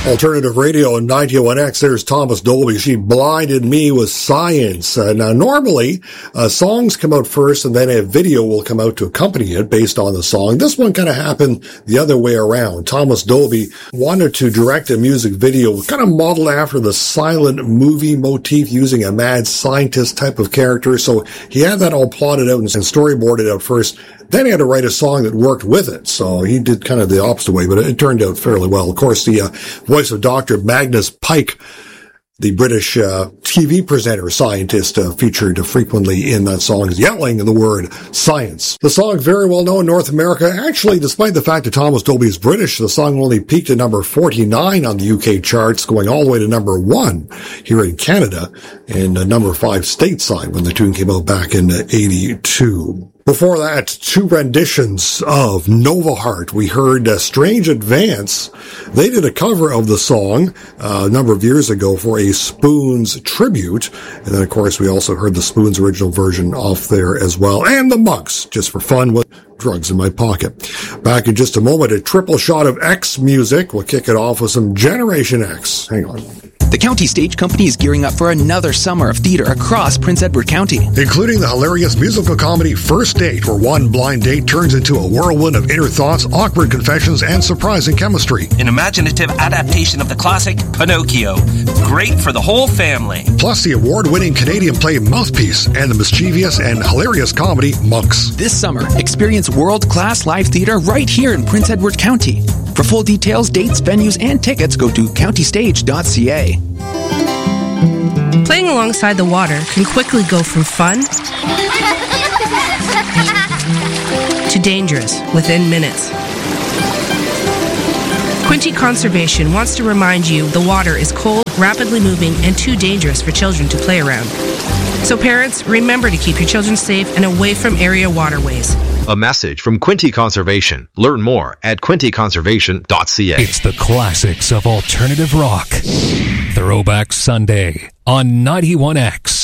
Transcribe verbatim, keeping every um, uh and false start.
Alternative Radio and ninety-one X, there's Thomas Dolby. She blinded me with science. Uh, now, normally, uh, songs come out first and then a video will come out to accompany it based on the song. This one kind of happened the other way around. Thomas Dolby wanted to direct a music video kind of modeled after the silent movie motif using a mad scientist type of character. So he had that all plotted out and storyboarded out first. Then he had to write a song that worked with it. So he did kind of the opposite way, but it turned out fairly well. Of course, the uh, voice of Doctor Magnus Pike, the British uh, T V presenter, scientist, uh, featured frequently in that song, is yelling the word science. The song, very well known in North America. Actually, despite the fact that Thomas Dolby is British, the song only peaked at number forty-nine on the U K charts, going all the way to number one here in Canada and uh, number five stateside when the tune came out back in uh, eighty-two. Before that, two renditions of Nova Heart. We heard uh, Strange Advance. They did a cover of the song uh, a number of years ago for a Spoons tribute. And then, of course, we also heard the Spoons original version off there as well. And the Monks, just for fun, with Drugs in My Pocket. Back in just a moment, a triple shot of X music. We'll kick it off with some Generation X. Hang on. The County Stage Company is gearing up for another summer of theater across Prince Edward County. Including the hilarious musical comedy First Date, where one blind date turns into a whirlwind of inner thoughts, awkward confessions, and surprising chemistry. An imaginative adaptation of the classic Pinocchio. Great for the whole family. Plus the award-winning Canadian play Mouthpiece and the mischievous and hilarious comedy Monks. This summer, experience world-class live theater right here in Prince Edward County. For full details, dates, venues, and tickets, go to county stage dot c a. Playing alongside the water can quickly go from fun to dangerous within minutes. Quinte Conservation wants to remind you the water is cold, rapidly moving, and too dangerous for children to play around. So parents, remember to keep your children safe and away from area waterways. A message from Quinte Conservation. Learn more at quinte conservation dot c a. It's the classics of alternative rock. Throwback Sunday on ninety-one X.